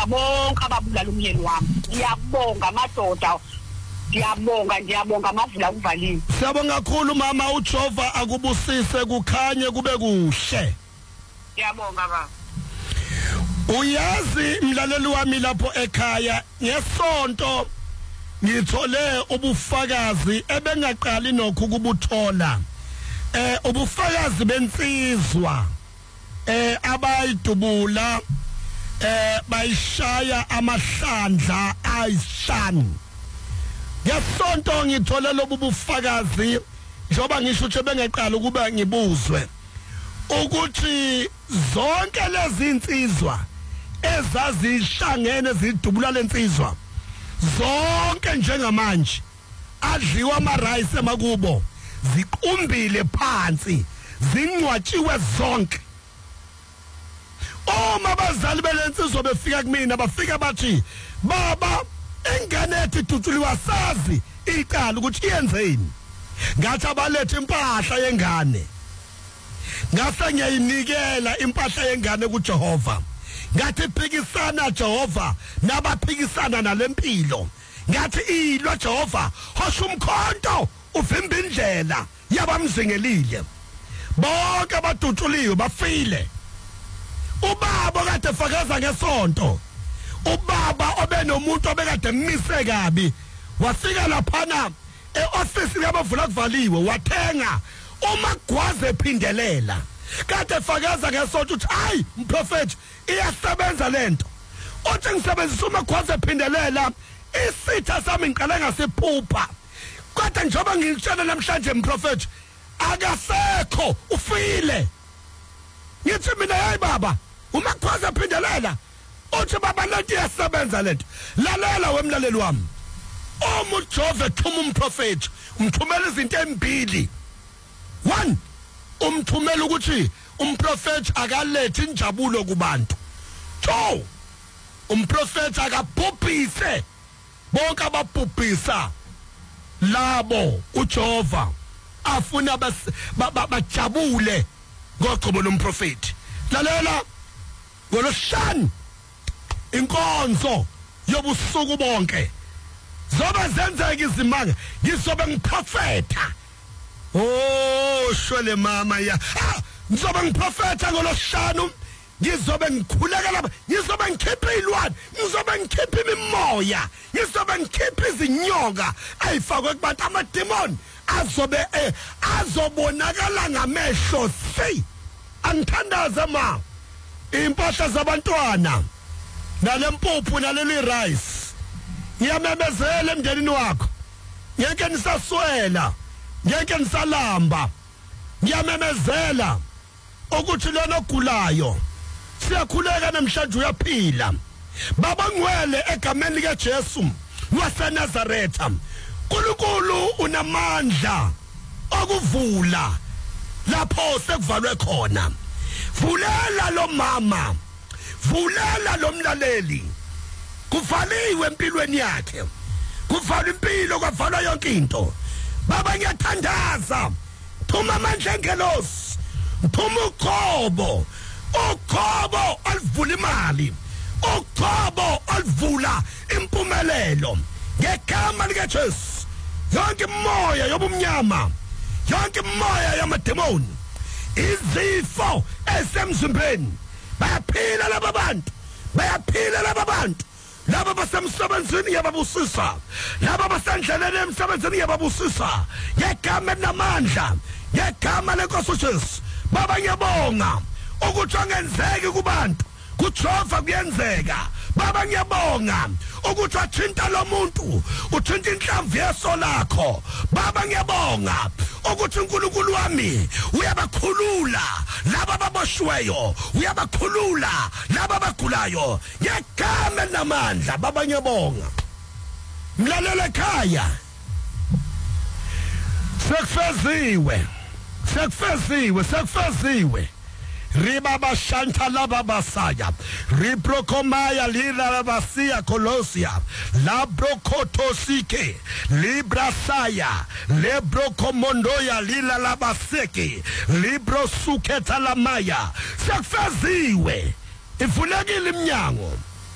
bonke ababulala umyeni wami. Ngiyabonga madoda. Ngiyabonga amavula kuvaliwe. Siyabonga kakhulu mama uJehova akubusise kukhanye kube kuhle. Ngiyabonga baba. Uyazi mlaleli wami lapho ekhaya ngesonto ngithole ubufakazi ebengaqali nokho kubuthola. Ubufakazi bensizwa abayidubula bayishaya amahlandla ayishani. Ngesonto ngithole lobu bufakazi njoba ngisho ukuthi bengaqala ukuba ngibuzwe ukuthi zonke lezi insizwa ezazishangene zidubula lensizwa zonke njengamanje adliwa amarice emakubo ziqumbile phansi zingcwatshiwe zonke. Oma bazali belensizwa befika kumina bafika bathi baba enganethi tutuliwa sazi icala ukuthi yenzeni. Ngathi abalethe impahla yengane. Ngase ngiyinikela impahla yengane kuJehova. Ngathi phikisana Jehova nabaphikisana nalempilo. Ngathi ilwa Jehova hosha umkhonto uvimba indlela yabamzingelile. Bonke abadutshuliwe bafile. Ubaba kade fakaza ngesonto. Ubaba obenomuntu obekade mise kabi wafika laphana eoffice yabavula kuvaliwe wathenga umagwaze ephindelela. Kade fakaza ngesonto uthi hayi mprofeti iyasebenza lento. Uthi ngisebenzisa umagwaze ephindelela isitha sami ngiqala ngasiphupha. Kodwa njoba ngitshela namhlanje mprofeti akasekho ufile. Ngithi mina hayi baba umagwaze ephindelela. Uthi baba lento iyasebenza lento. Lalela wemlaleli wami. Jehova thuma umprofeti umthumela izinto ezimbili. 1 umthumela ukuthi umprofeti akalethe injabulo kubantu. 2 umprofeti akabhubhise bonke ababhubhisa labo uJehova afuna bajabule ngoqobo lomprofeti. Lalela ngoloshan inkonzo yobusuku bonke zoba zenzeka izimanga ngizobe ngiprofeta. Oh shwele mama ya ngizobe ngiprofeta ngoloshanu ngizobe ngikhuleka lapha ngizobe ngikhipha izilwane ngizobe ngikhipha imimoya ngizobe ngikhipha izinyoka ayifakwe kubantu amademon azobe azobonakala ngamehlo si angithandaza ma impahla zabantwana nalempuphu naleli rice ngiyamemezela emndenini wakho ngeke nisaswela ngeke nisalamba ngiyamemezela ukuthi lona ogulayo siyakhuleka namhlanje uyaphila. Baba ngwele egameni likaJesu waseNazaretha uNkulunkulu unamandla okuvula lapho sekuvalwe khona. Vulela lo mama, vulela lo mlaleli. Kuvaliwe empilweni yakhe. Kuvala impilo kwavala yonke into. Baba ngiyathandaza. Thuma amandla engelosi. Thuma uqobo. Uqobo alivula imali. Uqobo alivula impumelelo. Ngegama likaJesu. Yonke imoya yobumnyama. Yonke imoya yamademoni. Izifo esemzimbeni. Bayaphila laba bantu. Bayaphila laba bantu. Laba basemsebenzini yababusisa. Laba basendleleni emsebenzini yababusisa. Ngegama namandla. Ngegama lenkosi uJesu. Baba ngiyabonga ukuthi angenzeki kubantu. Kujehova kuyenzeka. Baba ngiyabonga ukuthi wathinta lo muntu uthinta inhlamvu yeso lakho. Baba ngiyabonga ukuthi uNkulunkulu wami uyabakhulula laba baboshweyo, uyabakhulula laba bagulayo ngegama namandla. Baba ngiyabonga. Mlalela ekhaya sekufeziwe Ribaba Shanta Laba Basaya, Riprokomaya Lila Basia Colosia, Labrokotosike, Librasaya, Lebrokomondoya Lila Labaseke, Libro Suketa Lamaya, Sekfaziwe, Ifulagi Limnyango.